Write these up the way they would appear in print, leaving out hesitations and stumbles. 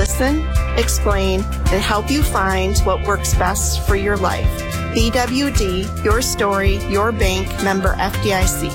listen, explain, and help you find what works best for your life. BWD, your story, your bank, member FDIC.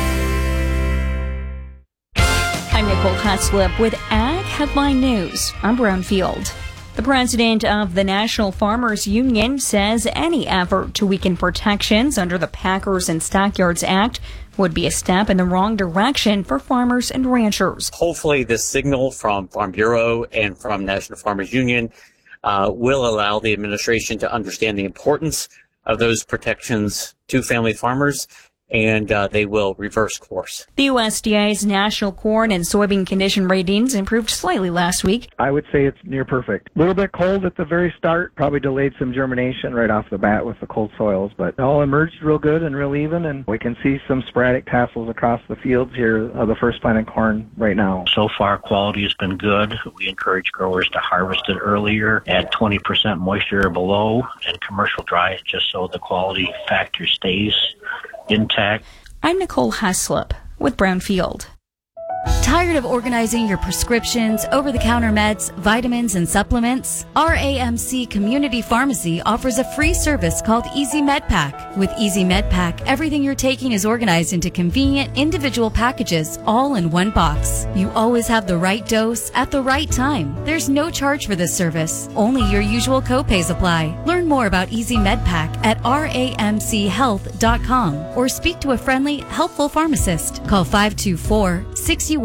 I'm Nicole Haslip with Ag Headline News. I'm Brownfield. The president of the National Farmers Union says any effort to weaken protections under the Packers and Stockyards Act would be a step in the wrong direction for farmers and ranchers. Hopefully this signal from Farm Bureau and from National Farmers Union will allow the administration to understand the importance of those protections to family farmers, and they will reverse course. The USDA's national corn and soybean condition ratings improved slightly last week. I would say it's near perfect. A little bit cold at the very start, probably delayed some germination right off the bat with the cold soils, but it all emerged real good and real even, and we can see some sporadic tassels across the fields here of the first planted corn right now. So far, quality has been good. We encourage growers to harvest it earlier at 20% moisture or below and commercial dry, just so the quality factor stays intact. I'm Nicole Haslip with Brownfield. Tired of organizing your prescriptions, over-the-counter meds, vitamins, and supplements? RAMC Community Pharmacy offers a free service called Easy MedPack. With Easy MedPack, everything you're taking is organized into convenient, individual packages, all in one box. You always have the right dose at the right time. There's no charge for this service. Only your usual copays apply. Learn more about Easy MedPack at ramchealth.com or speak to a friendly, helpful pharmacist. Call 524-6177.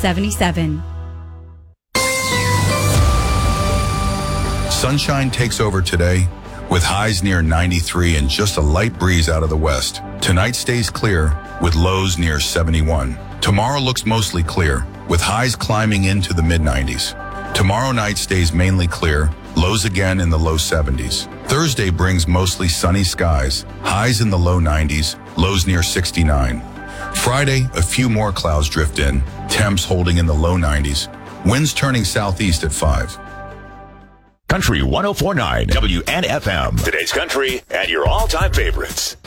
Sunshine takes over today with highs near 93 and just a light breeze out of the west. Tonight stays clear with lows near 71. Tomorrow looks mostly clear with highs climbing into the mid-90s. Tomorrow night stays mainly clear, lows again in the low 70s. Thursday brings mostly sunny skies, highs in the low 90s, lows near 69. Friday, a few more clouds drift in, temps holding in the low 90s, winds turning southeast at 5. Country 104.9 WNFM. Today's country and your all-time favorites.